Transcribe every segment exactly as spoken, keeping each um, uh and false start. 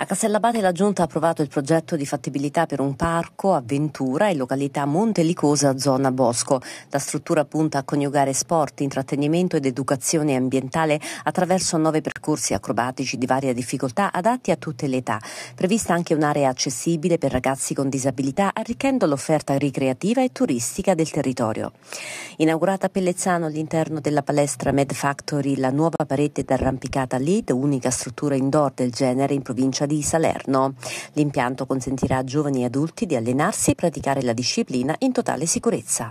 A Castellabate la Giunta ha approvato il progetto di fattibilità per un parco avventura in località Montelicosa, zona Bosco. La struttura punta a coniugare sport, intrattenimento ed educazione ambientale attraverso nove percorsi acrobatici di varia difficoltà adatti a tutte le età. Prevista anche un'area accessibile per ragazzi con disabilità, arricchendo l'offerta ricreativa e turistica del territorio. Inaugurata a Pellezzano all'interno della palestra Med Factory la nuova parete d'arrampicata L E D, unica struttura indoor del genere in provincia di Salerno. L'impianto consentirà a giovani e adulti di allenarsi e praticare la disciplina in totale sicurezza.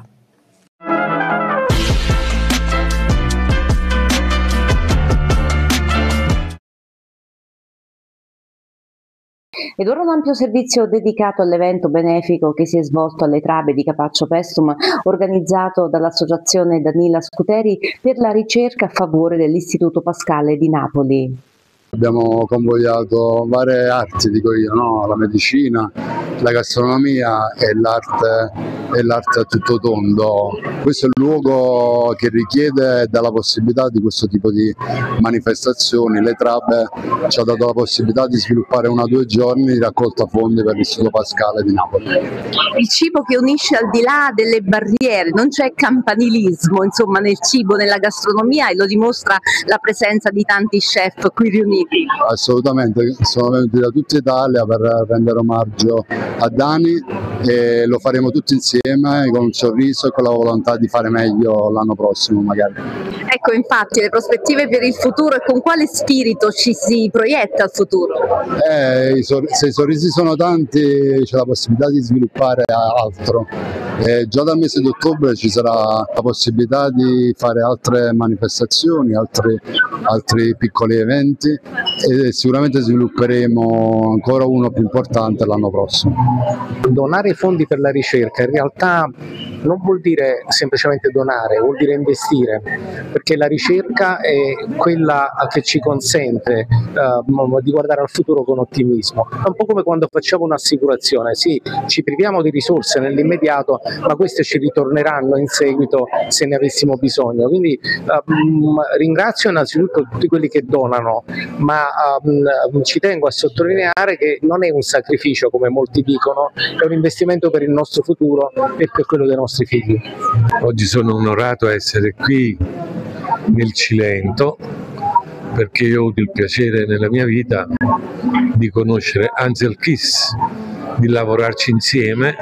Ed ora un ampio servizio dedicato all'evento benefico che si è svolto alle Trabe di Capaccio Pestum, organizzato dall'Associazione Danila Scuteri per la ricerca a favore dell'Istituto Pascale di Napoli. Abbiamo convogliato varie arti, dico io, no? La medicina, la gastronomia e l'arte, e l'arte a tutto tondo. Questo è il luogo che richiede e dà la possibilità di questo tipo di manifestazioni. Le Trabe ci ha dato la possibilità di sviluppare una o due giorni di raccolta fondi per l'Istituto Pascale di Napoli. Il cibo che unisce al di là delle barriere, non c'è campanilismo insomma nel cibo, nella gastronomia, e lo dimostra la presenza di tanti chef qui riuniti. Assolutamente, sono venuti da tutta Italia per rendere omaggio a Dani e lo faremo tutti insieme con un sorriso e con la volontà di fare meglio l'anno prossimo magari. Ecco, infatti, le prospettive per il futuro e con quale spirito ci si proietta al futuro? Eh, se i sorrisi sono tanti c'è la possibilità di sviluppare altro. Eh, già dal mese di ottobre ci sarà la possibilità di fare altre manifestazioni, altri, altri piccoli eventi e sicuramente svilupperemo ancora uno più importante l'anno prossimo. Donare fondi per la ricerca in realtà non vuol dire semplicemente donare, vuol dire investire, perché la ricerca è quella che ci consente uh, di guardare al futuro con ottimismo. È un po' come quando facciamo un'assicurazione, sì, ci priviamo di risorse nell'immediato, ma queste ci ritorneranno in seguito se ne avessimo bisogno. Quindi uh, ringrazio innanzitutto tutti quelli che donano, ma uh, ci tengo a sottolineare che non è un sacrificio come molti dicono, è un investimento per il nostro futuro e per quello dei nostri figli. Oggi sono onorato a essere qui nel Cilento perché io ho avuto il piacere nella mia vita di conoscere Ansel Keys, di lavorarci insieme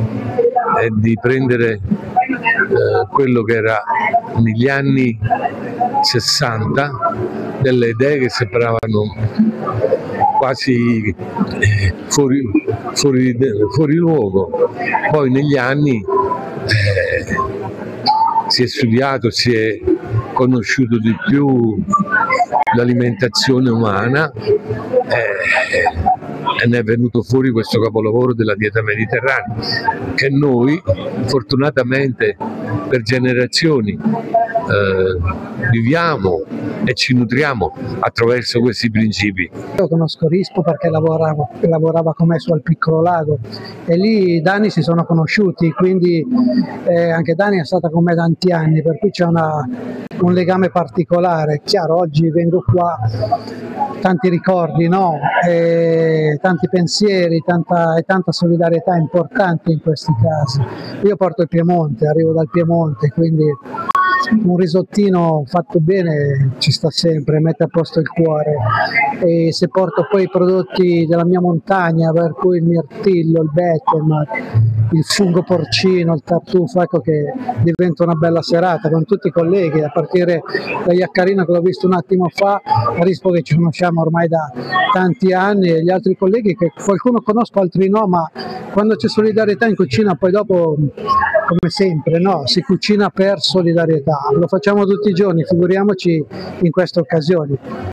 e di prendere eh, quello che era negli anni sessanta delle idee che sembravano quasi eh, fuori, fuori, fuori luogo. Poi negli anni eh, si è studiato, si è conosciuto di più l'alimentazione umana eh, e ne è venuto fuori questo capolavoro della dieta mediterranea che noi fortunatamente per generazioni eh, viviamo e ci nutriamo attraverso questi principi. Io conosco Rispo perché lavoravo, lavorava con me su Al Piccolo Lago e lì Dani si sono conosciuti, quindi eh, anche Dani è stata con me tanti anni, per cui c'è una, un legame particolare. Chiaro, oggi vengo qua, tanti ricordi, no? E tanti pensieri, tanta, e tanta solidarietà importante in questi casi. Io porto il Piemonte, arrivo dal Piemonte, quindi un risottino fatto bene ci sta sempre, mette a posto il cuore. E se porto poi i prodotti della mia montagna, per cui il mirtillo, il betem, il fungo porcino, il tartufo, ecco che diventa una bella serata con tutti i colleghi, a partire da Iaccarino che l'ho visto un attimo fa, a Rispo che ci conosciamo ormai da tanti anni, e gli altri colleghi che qualcuno conosco, altri no, ma quando c'è solidarietà in cucina poi dopo, come sempre, no? Si cucina per solidarietà, lo facciamo tutti i giorni, figuriamoci in queste occasioni.